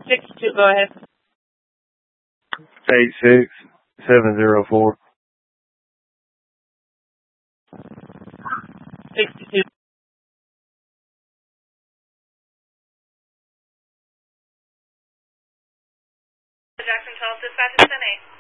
62, go ahead. 86704. 62. Jackson, tell us dispatch is 10-8.